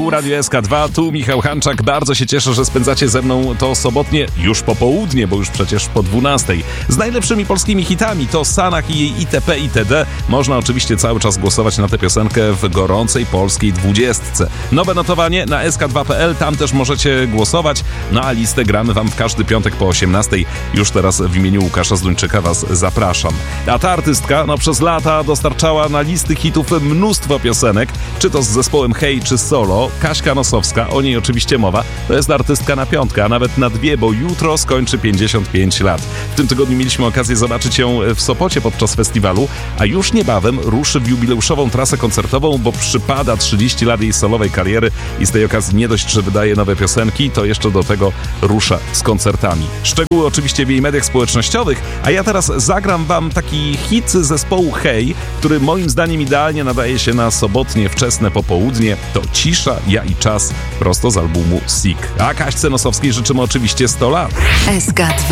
Tu Radio SK2, tu Michał Hanczak. Bardzo się cieszę, że spędzacie ze mną to sobotnie już popołudnie, bo już przecież po 12. Z najlepszymi polskimi hitami to Sanach i jej itp. itd. Można oczywiście cały czas głosować na tę piosenkę w gorącej polskiej 20. Nowe notowanie na sk2.pl, tam też możecie głosować. No a listę gramy wam w każdy piątek po 18. Już teraz w imieniu Łukasza Zduńczyka was zapraszam. A ta artystka przez lata dostarczała na listy hitów mnóstwo piosenek, czy to z zespołem Hej, czy solo. Kaśka Nosowska, o niej oczywiście mowa, to jest artystka na piątkę, a nawet na dwie, bo jutro skończy 55 lat. W tym tygodniu mieliśmy okazję zobaczyć ją w Sopocie podczas festiwalu, a już niebawem ruszy w jubileuszową trasę koncertową, bo przypada 30 lat jej solowej kariery i z tej okazji nie dość, że wydaje nowe piosenki, to jeszcze do tego rusza z koncertami. Szczegóły oczywiście w jej mediach społecznościowych, a ja teraz zagram wam taki hit zespołu Hej, który moim zdaniem idealnie nadaje się na sobotnie wczesne popołudnie. To Cisza, ja i czas, prosto z albumu Sick. A Kaśce Nosowskiej życzymy oczywiście 100 lat. SK2